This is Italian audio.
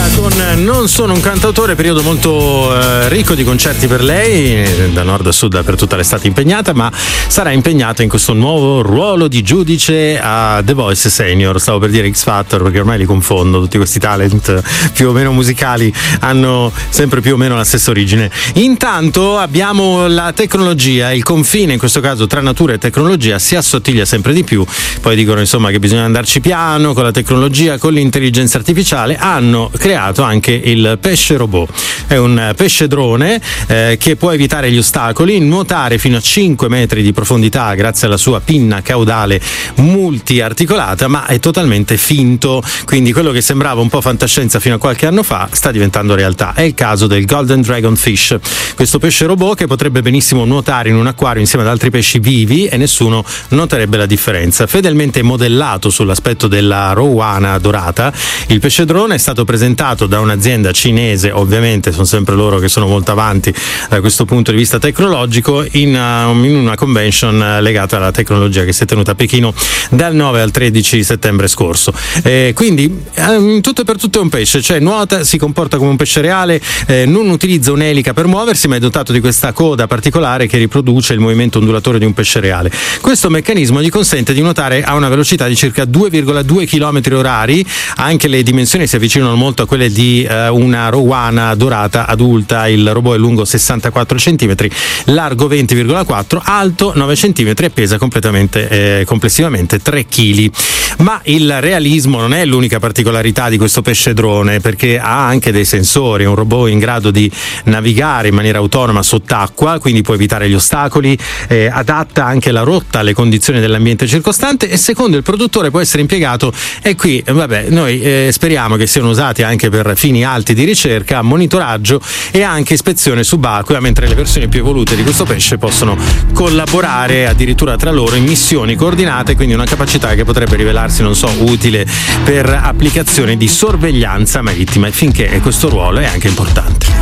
con Non sono un cantautore, periodo molto ricco di concerti per lei, da nord a sud per tutta l'estate impegnata, ma sarà impegnata in questo nuovo ruolo di giudice a The Voice Senior. Stavo per dire X Factor perché ormai li confondo, tutti questi talent più o meno musicali hanno sempre più o meno la stessa origine. Intanto abbiamo la tecnologia, il confine in questo caso tra natura e tecnologia si assottiglia sempre di più, poi dicono insomma che bisogna andarci piano con la tecnologia, con l'intelligenza artificiale. Hanno creato anche il pesce robot, è un pesce drone che può evitare gli ostacoli, nuotare fino a 5 metri di profondità grazie alla sua pinna caudale multiarticolata, ma è totalmente finto, quindi quello che sembrava un po' fantascienza fino a qualche anno fa sta diventando realtà. È il caso del Golden Dragonfish, questo pesce robot che potrebbe benissimo nuotare in un acquario insieme ad altri pesci vivi e nessuno noterebbe la differenza. Fedelmente modellato sull'aspetto della rowana dorata, il pesce drone è stato presentato da un'azienda cinese, ovviamente sono sempre loro che sono molto avanti da questo punto di vista tecnologico, in una convention legata alla tecnologia che si è tenuta a Pechino dal 9 al 13 settembre scorso. Quindi tutto e per tutto è un pesce, cioè nuota, si comporta come un pesce reale, non utilizza un'elica per muoversi, ma è dotato di questa coda particolare che riproduce il movimento ondulatorio di un pesce reale. Questo meccanismo gli consente di nuotare a una velocità di circa 2,2 km orari, anche le dimensioni si avvicinano molto a quelle di una rowana dorata adulta. Il robot è lungo 64 cm, largo 20,4, alto 9 cm e pesa complessivamente 3 kg. Ma il realismo non è l'unica particolarità di questo pesce drone, perché ha anche dei sensori, è un robot in grado di navigare in maniera autonoma sott'acqua, quindi può evitare gli ostacoli, adatta anche la rotta alle condizioni dell'ambiente circostante e secondo il produttore può essere impiegato, e qui noi speriamo che siano usati anche per fini alti di ricerca, monitoraggio e anche ispezione subacquea, mentre le versioni più evolute di questo pesce possono collaborare addirittura tra loro in missioni coordinate, quindi una capacità che potrebbe rivelarsi utile per applicazioni di sorveglianza marittima, e finché questo ruolo è anche importante.